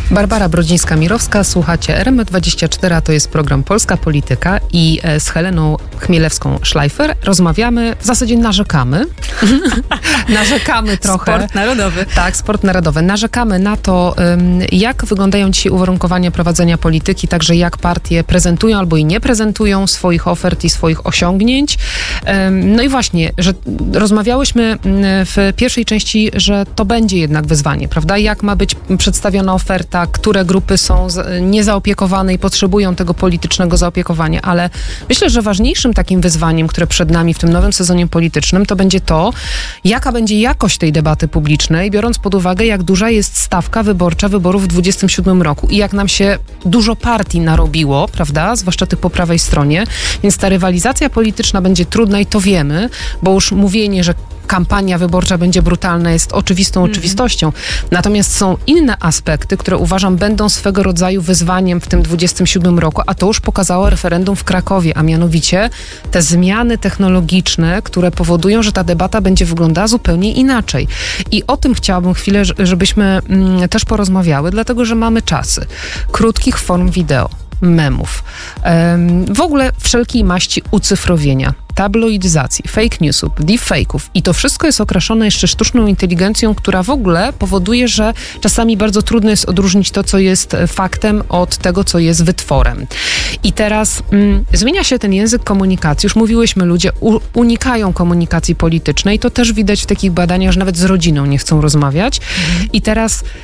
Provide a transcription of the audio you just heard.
Barbara Brodzińska-Mirowska, słuchacie RMF24, a to jest program Polska Polityka i z Heleną Chmielewską-Schleifer rozmawiamy, w zasadzie narzekamy. Narzekamy trochę. Sport narodowy. Tak, sport narodowy. Narzekamy na to, jak wyglądają dzisiaj uwarunkowania prowadzenia polityki, także jak partie prezentują albo i nie prezentują swoich ofert i swoich osiągnięć. No i właśnie, że rozmawiałyśmy w pierwszej części, że to będzie jednak wyzwanie, prawda? Jak ma być przedstawiona oferta, które grupy są niezaopiekowane i potrzebują tego politycznego zaopiekowania, ale myślę, że ważniejszym takim wyzwaniem, które przed nami w tym nowym sezonie politycznym, to będzie to, jaka będzie jakość tej debaty publicznej, biorąc pod uwagę, jak duża jest stawka wyborcza wyborów w 2027 roku i jak nam się dużo partii narobiło, prawda, zwłaszcza tych po prawej stronie, więc ta rywalizacja polityczna będzie trudna i to wiemy, bo już mówienie, że kampania wyborcza będzie brutalna, jest oczywistą oczywistością. Natomiast są inne aspekty, które uważam będą swego rodzaju wyzwaniem w tym 27 roku, a to już pokazało referendum w Krakowie, a mianowicie te zmiany technologiczne, które powodują, że ta debata będzie wyglądała zupełnie inaczej. I o tym chciałabym chwilę, żebyśmy też porozmawiały, dlatego, że mamy czasy krótkich form wideo, memów, w ogóle wszelkiej maści ucyfrowienia, tabloidyzacji, fake newsów, deepfake'ów i to wszystko jest okraszone jeszcze sztuczną inteligencją, która w ogóle powoduje, że czasami bardzo trudno jest odróżnić to, co jest faktem od tego, co jest wytworem. I teraz zmienia się ten język komunikacji. Już mówiłyśmy, ludzie unikają komunikacji politycznej. To też widać w takich badaniach, że nawet z rodziną nie chcą rozmawiać. I teraz